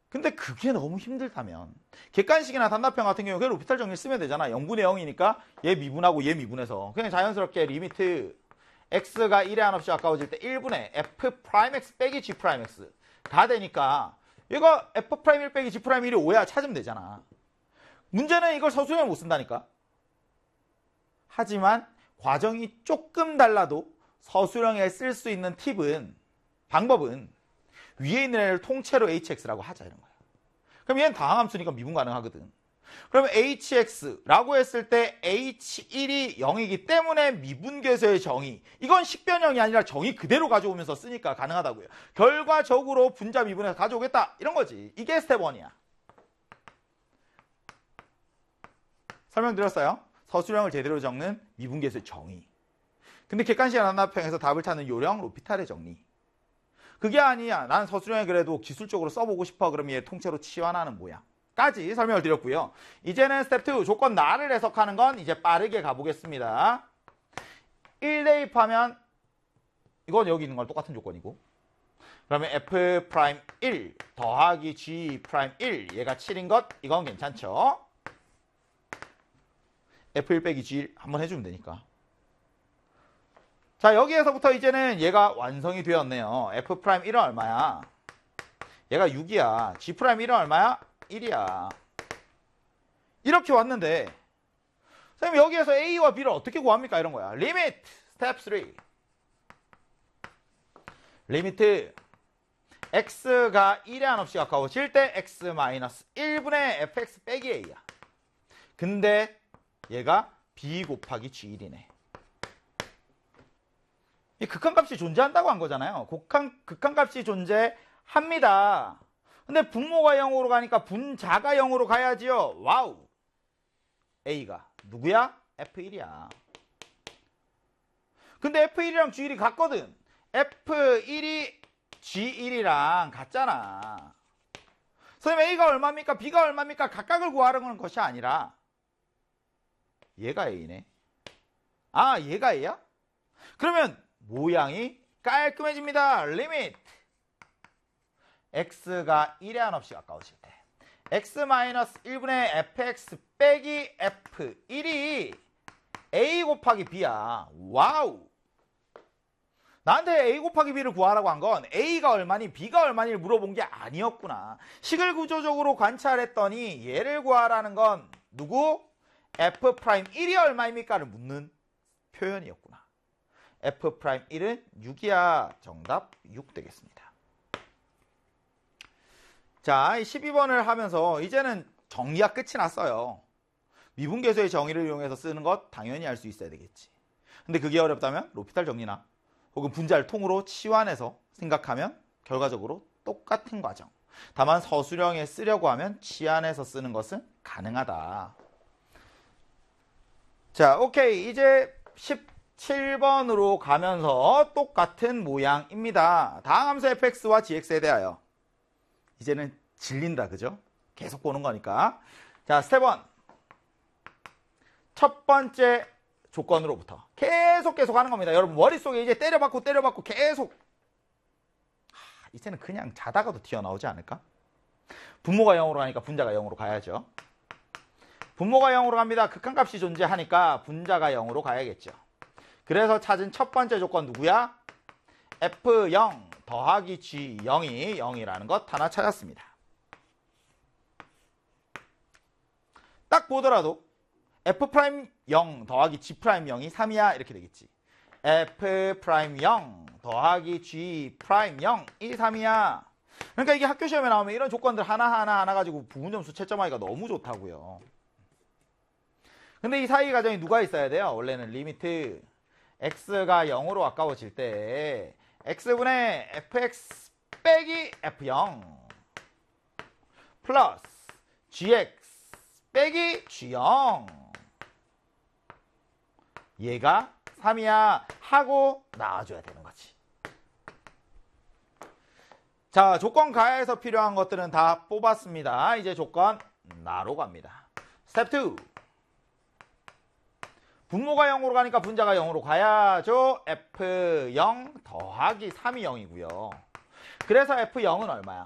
근데 그게 너무 힘들다면 객관식이나 단답형 같은 경우에 그냥 로피탈 정리 쓰면 되잖아. 0분의 0이니까 얘 미분하고 얘 미분해서 그냥 자연스럽게 리미트 x가 1에 한없이 가까워질 때 1분의 f'x 빼기 g'x가 되니까 얘가 f'1 빼기 g'1이 5야 찾으면 되잖아. 문제는 이걸 서술형에 못 쓴다니까. 하지만 과정이 조금 달라도 서술형에 쓸 수 있는 방법은 위에 있는 애를 통째로 hx라고 하자 이런 거야. 그럼 얘는 다항함수니까 미분 가능하거든. 그러면 hx라고 했을 때 h1이 0이기 때문에 미분계수의 정의, 이건 식변형이 아니라 정의 그대로 가져오면서 쓰니까 가능하다고요. 결과적으로 분자 미분해서 가져오겠다 이런 거지. 이게 스텝 1이야. 설명드렸어요? 서술형을 제대로 적는 미분계수의 정의. 근데 객관식 단답형에서 답을 찾는 요령 로피탈의 정리. 그게 아니야. 난 서술형에 그래도 기술적으로 써보고 싶어. 그럼 얘 통째로 치환하는 모양까지 설명을 드렸고요. 이제는 스텝 2 조건 나를 해석하는 건 이제 빠르게 가보겠습니다. 1 대입하면 이건 여기 있는 건 똑같은 조건이고, 그러면 f'1 더하기 g'1 얘가 7인 것 이건 괜찮죠? f1 빼기 g1 한번 해주면 되니까. 자, 여기에서부터 이제는 얘가 완성이 되었네요. f'1은 얼마야? 얘가 6이야. g'1은 얼마야? 1이야. 이렇게 왔는데 선생님 여기에서 a와 b를 어떻게 구합니까? 이런 거야. 리미트 스텝 3. 리미트 x가 1에 한없이 가까워질 때 x-1분의 fx 빼기 a야. 근데 얘가 b 곱하기 g1이네. 이 극한값이 존재한다고 한 거잖아요. 극한값이 존재합니다. 근데 분모가 0으로 가니까 분자가 0으로 가야지요. 와우. A가 누구야? F1이야. 근데 F1이랑 G1이 같거든. F1이 G1이랑 같잖아. 선생님 A가 얼마입니까? B가 얼마입니까? 각각을 구하려는 것이 아니라 얘가 A네. 아, 얘가 A야? 그러면 모양이 깔끔해집니다. 리미트 x가 1에 한없이 가까워질 때 x-1분의 fx 빼기 f1이 a 곱하기 b야. 와우. 나한테 a 곱하기 b를 구하라고 한 건 a가 얼마니 b가 얼마니를 물어본 게 아니었구나. 식을 구조적으로 관찰했더니 얘를 구하라는 건 누구? f'1이 얼마입니까를 묻는 표현이었구나. f'1은 6이야. 정답 6 되겠습니다. 자, 12번을 하면서 이제는 정리가 끝이 났어요. 미분계수의 정의를 이용해서 쓰는 것 당연히 알 수 있어야 되겠지. 근데 그게 어렵다면 로피탈 정리나 혹은 분자를 통으로 치환해서 생각하면 결과적으로 똑같은 과정. 다만 서술형에 쓰려고 하면 치환해서 쓰는 것은 가능하다. 자, 오케이. 이제 17번으로 가면서 똑같은 모양입니다. 다항함수 fx와 gx에 대하여 이제는 질린다, 그죠? 계속 보는 거니까. 자, 스텝 1. 첫 번째 조건으로부터 계속 하는 겁니다. 여러분 머릿속에 이제 때려박고 계속. 이제는 그냥 자다가도 튀어나오지 않을까? 분모가 0으로 가니까 분자가 0으로 가야죠. 분모가 0으로 갑니다. 극한값이 존재하니까 분자가 0으로 가야겠죠. 그래서 찾은 첫 번째 조건 누구야? f0 더하기 g0이 0이라는 것 하나 찾았습니다. 딱 보더라도 f'0 더하기 g'0이 3이야 이렇게 되겠지. f'0 더하기 g'0이 3이야. 그러니까 이게 학교 시험에 나오면 이런 조건들 하나 가지고 부분점수 채점하기가 너무 좋다고요. 근데 이 사이 과정에 누가 있어야 돼요? 원래는 리미트 x가 0으로 가까워질 때 x분의 fx 빼기 f0 플러스 gx 빼기 g0 얘가 3이야 하고 나와줘야 되는 거지. 자, 조건 가에서 필요한 것들은 다 뽑았습니다. 이제 조건 나로 갑니다. 스텝 2. 분모가 0으로 가니까 분자가 0으로 가야죠. f0 더하기 3이 0이고요. 그래서 f0은 얼마야?